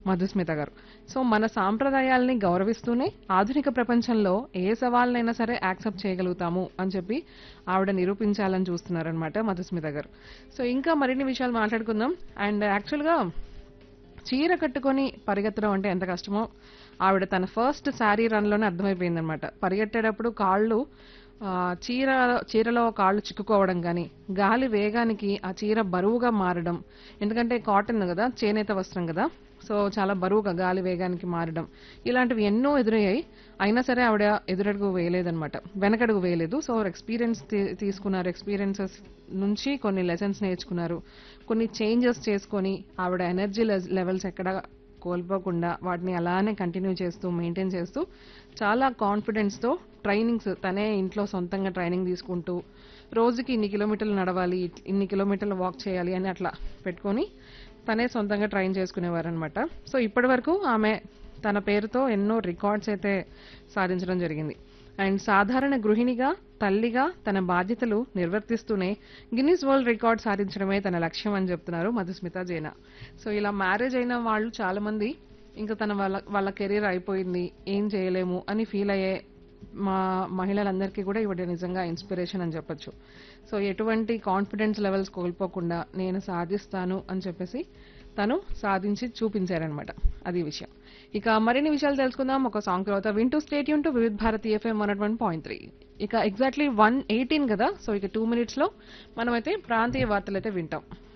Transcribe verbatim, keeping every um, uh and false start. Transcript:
మధుస్మిత గారు. సో మన సాంప్రదాయాల్ని గౌరవిస్తూనే ఆధునిక ప్రపంచంలో ఏ సవాల్నైనా సరే యాక్సెప్ట్ చేయగలుగుతాము అని చెప్పి ఆవిడ నిరూపించాలని చూస్తున్నారనమాట మధుస్మిత గారు. సో ఇంకా మరిన్ని విషయాలు మాట్లాడుకుందాం. అండ్ యాక్చువల్గా చీర కట్టుకొని పరిగెత్తడం అంటే ఎంత కష్టమో ఆవిడ తన ఫస్ట్ శారీ రన్ లోనే అర్థమైపోయిందనమాట. పరిగెట్టేటప్పుడు కాళ్ళు ఆ, చీర చీరలో కాళ్ళు చిక్కుకోవడం కానీ, గాలి వేగానికి ఆ చీర బరువుగా మారడం, ఎందుకంటే కాటన్ కదా, చేనేత వస్త్రం కదా, సో చాలా బరువుగా గాలి వేగానికి మారడం, ఇలాంటివి ఎన్నో ఎదురయ్యాయి. అయినా సరే ఆవిడ ఎదురడుగు వేయలేదన్నమాట, వెనకడుగు వేయలేదు. సో ఎక్స్పీరియన్స్ తీసుకున్నారు, ఎక్స్పీరియన్సెస్ నుంచి కొన్ని లెసన్స్ నేర్చుకున్నారు, కొన్ని చేంజెస్ చేసుకొని ఆవిడ ఎనర్జీ లెవెల్స్ ఎక్కడ కోల్పోకుండా వాటిని అలానే కంటిన్యూ చేస్తూ మెయింటైన్ చేస్తూ చాలా కాన్ఫిడెన్స్ తో ట్రైనింగ్స్ తనే ఇంట్లో సొంతంగా ట్రైనింగ్ తీసుకుంటూ రోజుకి ఇన్ని కిలోమీటర్లు నడవాలి, ఇన్ని కిలోమీటర్లు వాక్ చేయాలి అని అట్లా పెట్టుకొని తనే సొంతంగా ట్రైన్ చేసుకునేవారు అనమాట. సో ఇప్పటి వరకు ఆమె తన పేరుతో ఎన్నో రికార్డ్స్ అయితే సాధించడం జరిగింది. అండ్ సాధారణ గృహిణిగా, తల్లిగా తన బాధ్యతలు నిర్వర్తిస్తూనే గిన్నిస్ వరల్డ్ రికార్డ్ సాధించడమే తన లక్ష్యం అని చెప్తున్నారు మధుస్మిత జైనా. సో ఇలా మ్యారేజ్ అయిన వాళ్ళు చాలా మంది ఇంకా తన వాళ్ళ వాళ్ళ కెరీర్ అయిపోయింది, ఏం చేయలేము అని ఫీల్ అయ్యే మా మహిళలందరికీ కూడా ఇవిడ నిజంగా ఇన్స్పిరేషన్ అని చెప్పొచ్చు. సో ఎటువంటి కాన్ఫిడెన్స్ లెవెల్స్ కోల్పోకుండా నేను సాధిస్తాను అని చెప్పేసి తను సాధించి చూపించారనమాట. అది విషయం. ఇక మరిన్ని విషయాలు తెలుసుకుందాం ఒక సాంగ్ తర్వాత. వింటూ state Yoon to Vividh Bharati FM one one point three. ఇక ఎగ్జాక్ట్లీ వన్ ఎయిటీన్ కదా, సో ఇక టూ మినిట్స్ లో మనమైతే ప్రాంతీయ వార్తలు అయితే వింటాం.